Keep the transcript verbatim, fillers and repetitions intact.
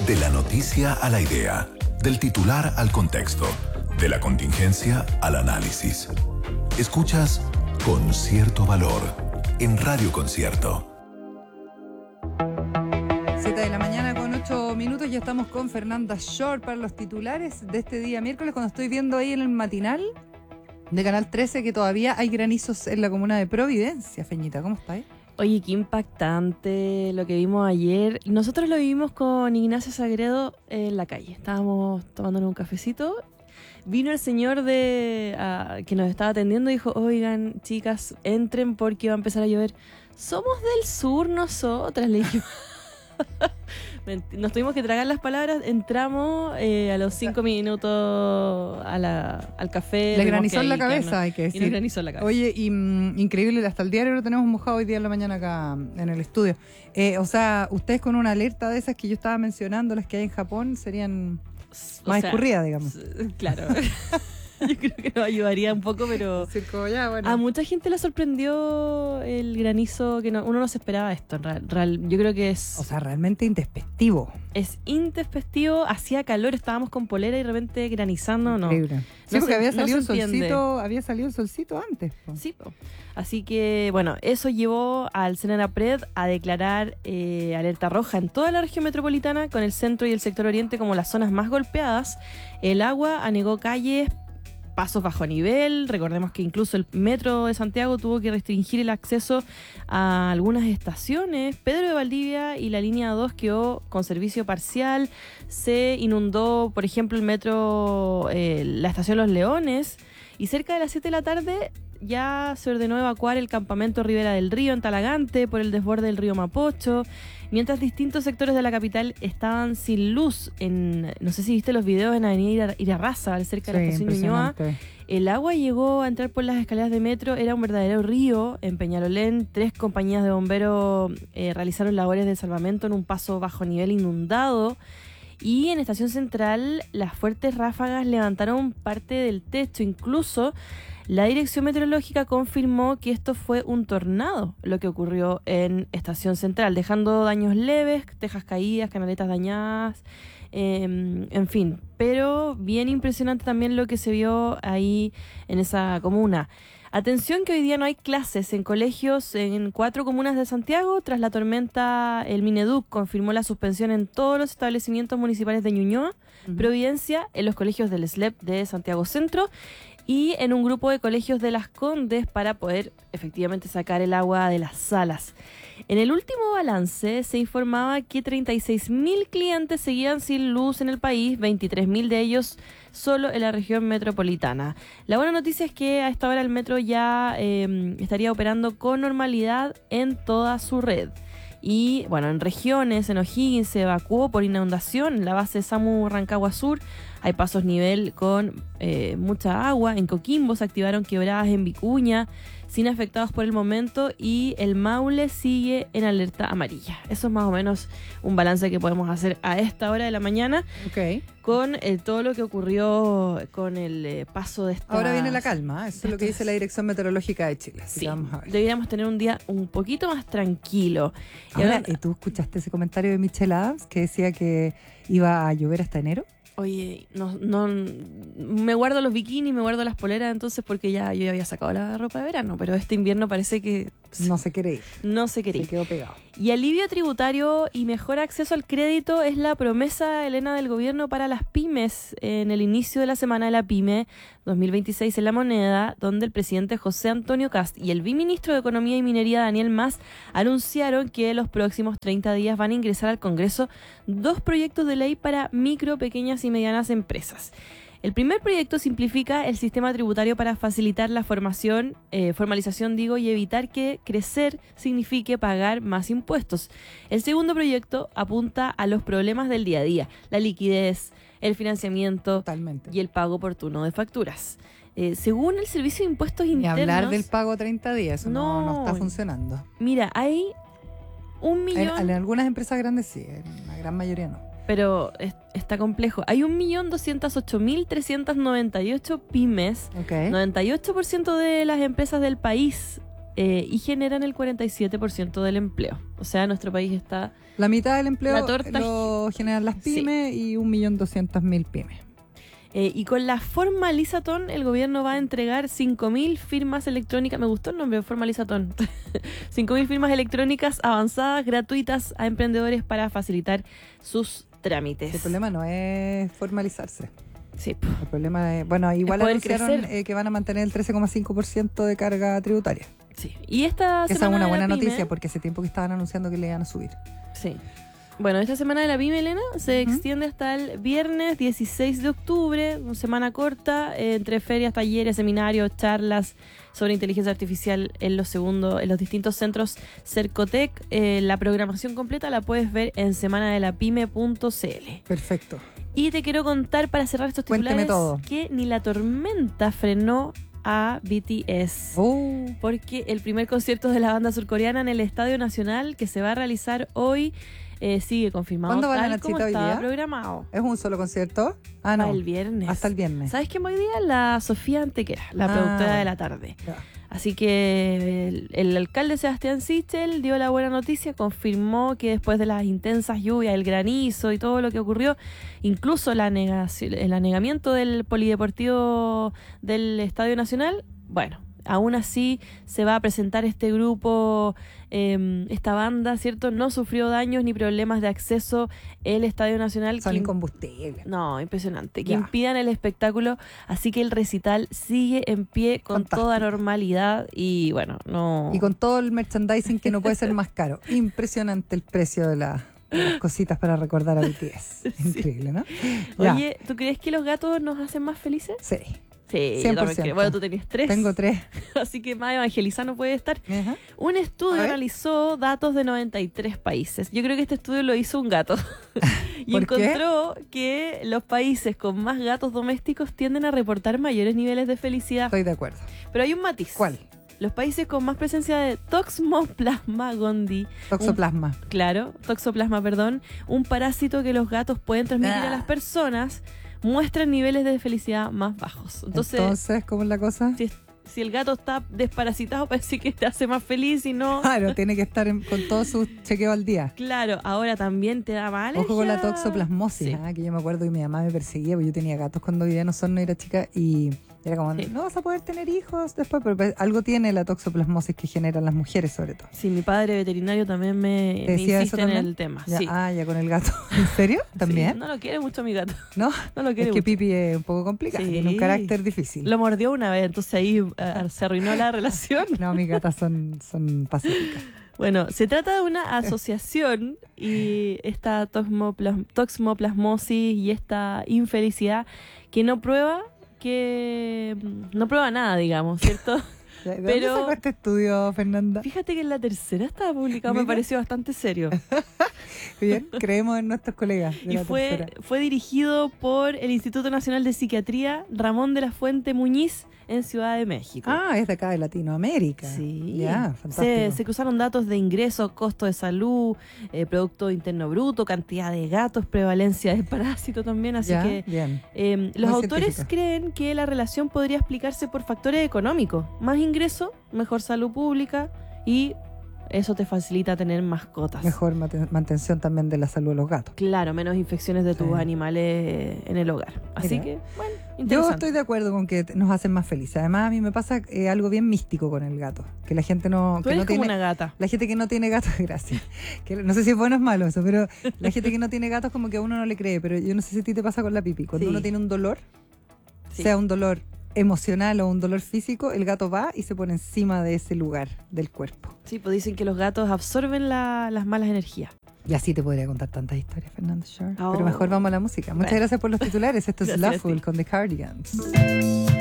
De la noticia a la idea, del titular al contexto, de la contingencia al análisis. Escuchas Con Cierto Valor en Radio Concierto. siete de la mañana con ocho minutos, ya estamos con Fernanda Short para los titulares de este día miércoles, cuando estoy viendo ahí en el matinal de Canal trece que todavía hay granizos en la comuna de Providencia. Feñita, ¿cómo está ahí? Oye, qué impactante lo que vimos ayer. Nosotros lo vivimos con Ignacio Sagredo en la calle. Estábamos tomándonos un cafecito. Vino el señor de uh, que nos estaba atendiendo y dijo, oigan, chicas, entren porque va a empezar a llover. Somos del sur nosotras, le dijimos. Nos tuvimos que tragar las palabras. Entramos eh, a los cinco minutos a la, al café. Le granizó en la cabeza, no, hay que decir. Y le granizó en la cabeza. Oye, y, mm, increíble, hasta el diario lo tenemos mojado hoy día en la mañana acá en el estudio. Eh, o sea, ustedes con una alerta de esas que yo estaba mencionando, las que hay en Japón, serían o más sea, escurridas, digamos. Claro. Yo creo que nos ayudaría un poco, pero Circo, ya, bueno. A mucha gente le sorprendió el granizo, que no, uno no se esperaba esto. Real, real, yo creo que es... O sea, realmente intempestivo. Es intempestivo, hacía calor, estábamos con polera y de repente granizando, no. Increíble. Sí, no porque se, había no salido se el entiende. solcito, había salido el solcito antes. Po. Sí, po. Así que, bueno, eso llevó al Senarapred a declarar eh, alerta roja en toda la región metropolitana, con el centro y el sector oriente como las zonas más golpeadas. El agua anegó calles, pasos bajo nivel. Recordemos que incluso el metro de Santiago tuvo que restringir el acceso a algunas estaciones. Pedro de Valdivia y la línea dos quedó con servicio parcial. Se inundó, por ejemplo, el metro, eh, la estación Los Leones. Y cerca de las siete de la tarde ya se ordenó evacuar el campamento Ribera del Río en Talagante por el desborde del río Mapocho, mientras distintos sectores de la capital estaban sin luz. En, no sé si viste los videos en Avenida Irarrázaval, cerca de la estación Ñuñoa. El agua llegó a entrar por las escaleras de metro, era un verdadero río. En Peñalolén, tres compañías de bomberos eh, realizaron labores de salvamento en un paso bajo nivel inundado. Y en Estación Central, las fuertes ráfagas levantaron parte del techo. Incluso la Dirección Meteorológica confirmó que esto fue un tornado, lo que ocurrió en Estación Central, dejando daños leves, tejas caídas, canaletas dañadas, eh, en fin. Pero bien impresionante también lo que se vio ahí en esa comuna. Atención que hoy día no hay clases en colegios en cuatro comunas de Santiago. Tras la tormenta, el Mineduc confirmó la suspensión en todos los establecimientos municipales de Ñuñoa, uh-huh. Providencia, en los colegios del S L E P de Santiago Centro y en un grupo de colegios de Las Condes para poder efectivamente sacar el agua de las salas. En el último balance se informaba que treinta y seis mil clientes seguían sin luz en el país, veintitrés mil de ellos solo en la región metropolitana. La buena noticia es que a esta hora el metro ya eh, estaría operando con normalidad en toda su red. Y bueno, en regiones, en O'Higgins se evacuó por inundación en la base SAMU Rancagua Sur. Hay pasos nivel con eh, mucha agua. En Coquimbo se activaron quebradas en Vicuña, sin afectados por el momento, y el Maule sigue en alerta amarilla. Eso es más o menos un balance que podemos hacer a esta hora de la mañana, okay. con eh, todo lo que ocurrió con el eh, paso de esta... Ahora viene la calma, ¿eh? Eso es lo que dice la Dirección Meteorológica de Chile. Sí, vamos a ver. Deberíamos tener un día un poquito más tranquilo. Y ahora, ahora, ¿tú escuchaste ese comentario de Michelle Adams que decía que iba a llover hasta enero? Oye, no, no, me guardo los bikinis, me guardo las poleras entonces porque ya yo ya había sacado la ropa de verano, pero este invierno parece que... No se quiere ir. No se quiere ir. Se quedó pegado. Y alivio tributario y mejor acceso al crédito es la promesa, Elena, del gobierno para las pymes en el inicio de la Semana de la Pyme dos mil veintiséis en La Moneda, donde el presidente José Antonio Kast y el viceministro de Economía y Minería, Daniel Mas, anunciaron que los próximos treinta días van a ingresar al Congreso dos proyectos de ley para micro, pequeñas y medianas empresas. El primer proyecto simplifica el sistema tributario para facilitar la formación, eh, formalización, digo, y evitar que crecer signifique pagar más impuestos. El segundo proyecto apunta a los problemas del día a día, la liquidez, el financiamiento Totalmente. Y el pago oportuno de facturas. Eh, según el Servicio de Impuestos Internos... Ni hablar del pago treinta días, eso no, no, no está funcionando. Mira, hay un millón... En, en algunas empresas grandes sí, en la gran mayoría no. Pero es, está complejo. Hay un millón doscientos ocho mil trescientos noventa y ocho pymes, okay. noventa y ocho por ciento de las empresas del país eh, y generan el cuarenta y siete por ciento del empleo. O sea, nuestro país está... La mitad del empleo la torta lo, lo generan las pymes y un millón doscientas mil pymes. Eh, y con la Formalizatón, el gobierno va a entregar cinco mil firmas electrónicas. Me gustó el nombre, Formalizatón. cinco mil firmas electrónicas avanzadas, gratuitas a emprendedores para facilitar sus trámites. El problema no es formalizarse. Sí. El problema es, bueno, igual Es poder anunciaron crecer. eh, que van a mantener el trece coma cinco por ciento de carga tributaria. Sí. Y esta Esa es semana una de buena la pyme, noticia porque hace tiempo que estaban anunciando que le iban a subir. Sí. Bueno, esta semana de la pyme, Elena, se Ujú. extiende hasta el viernes dieciséis de octubre, una semana corta, eh, entre ferias, talleres, seminarios, charlas sobre inteligencia artificial en los segundos, en los distintos centros Cercotec. Eh, la programación completa la puedes ver en semana de la pyme punto c l. Perfecto. Y te quiero contar para cerrar estos Cuénteme titulares todo. que ni la tormenta frenó a B T S. Oh, Porque el primer concierto de la banda surcoreana en el Estadio Nacional, que se va a realizar hoy, eh, sigue confirmado. ¿Cuándo va la tal como Nachita hoy estaba día? programado. ¿es un solo concierto? Ah, no. Para el viernes. Hasta el viernes. ¿Sabes qué? Hoy día la Sofía Antequera, la Ah, productora de bueno. la tarde. Ya. Así que el, el alcalde Sebastián Sichel dio la buena noticia, confirmó que después de las intensas lluvias, el granizo y todo lo que ocurrió, incluso la negación, el anegamiento del polideportivo del Estadio Nacional, bueno, aún así se va a presentar este grupo, eh, esta banda, ¿cierto? No sufrió daños ni problemas de acceso el Estadio Nacional. Son que- incombustibles. no, impresionante. Que Ya. impidan el espectáculo. Así que el recital sigue en pie con Fantástico. toda normalidad. Y bueno, no. Y con todo el merchandising que no puede ser más caro. Impresionante el precio de, la- de las cositas para recordar a B T S. Sí. Increíble, ¿no? Ya. Oye, ¿tú crees que los gatos nos hacen más felices? Sí, Sí, cien yo por también ciento. creo. Bueno, tú tenías tres. tengo tres. Así que más evangelizado no puede estar. Ajá. Un A estudio ver. analizó datos de noventa y tres países. Yo creo que este estudio lo hizo un gato. y ¿Por qué? encontró que los países con más gatos domésticos tienden a reportar mayores niveles de felicidad. Estoy de acuerdo. Pero hay un matiz. ¿Cuál? Los países con más presencia de Toxoplasma gondii, Toxoplasma. claro, Toxoplasma, perdón, un parásito que los gatos pueden transmitir Ah. a las personas, muestran niveles de felicidad más bajos. Entonces, Entonces, ¿cómo es la cosa? si, si el gato está desparasitado, parece que te hace más feliz y no... Claro, tiene que estar en- con todo su chequeo al día. Claro, ahora también te da mal. Ojo con la toxoplasmosis, Sí. ah, que yo me acuerdo que mi mamá me perseguía, porque yo tenía gatos cuando vivía en Osorno y era chica, y era como, Sí. no vas a poder tener hijos después, pero pues, algo tiene la toxoplasmosis que generan las mujeres sobre todo. Sí, mi padre veterinario también me, ¿Te me decía insiste eso en también? el tema. Ya, sí. Ah, ya con el gato. ¿En serio? ¿También? Sí, no lo quiere mucho mi gato. ¿No? No lo quiere Es que mucho. Pipi es un poco complicado, Sí. tiene un carácter difícil. Lo mordió una vez, entonces ahí eh, se arruinó la relación. No, mis gatas son, son pacíficas. Bueno, se trata de una asociación y esta toxmoplas- toxoplasmosis y esta infelicidad que no prueba que mm, no prueba nada, digamos, ¿cierto? ¿De dónde Pero- sacó este estudio, Fernanda? Fíjate que en la tercera estaba publicado, me Mira. pareció bastante serio. Bien, creemos en nuestros colegas de Y la fue, tercera. fue dirigido por el Instituto Nacional de Psiquiatría Ramón de la Fuente Muñiz en Ciudad de México. Ah, es de acá de Latinoamérica. Sí, Ya, se, fantástico. se cruzaron datos de ingresos, costo de salud, eh, Producto Interno Bruto, cantidad de gatos, prevalencia de parásito también, así Ya, que bien. eh, los Muy autores científica. creen que la relación podría explicarse por factores económicos, más ingreso, mejor salud pública y eso te facilita tener mascotas. Mejor mate- mantención también de la salud de los gatos. Claro, menos infecciones de tus Sí. animales en el hogar. Así Mira. que, bueno, Yo interesante. estoy de acuerdo con que te- nos hacen más felices. Además, a mí me pasa eh, algo bien místico con el gato. Que la gente no, Tú que eres no como tiene... una gata. La gente que no tiene gatos, gracias. Que no sé si es bueno o es malo eso, pero la gente que no tiene gatos como que a uno no le cree. Pero yo no sé si a ti te pasa con la pipi. Cuando Sí. uno tiene un dolor, Sí. sea un dolor emocional o un dolor físico, el gato va y se pone encima de ese lugar del cuerpo. Sí, pues dicen que los gatos absorben la- las malas energías. Y así te podría contar tantas historias, Fernando Shore. Oh. Pero mejor vamos a la música. Muchas Bueno. gracias por los titulares. Esto es Gracias a Loveful ti. con The Cardigans.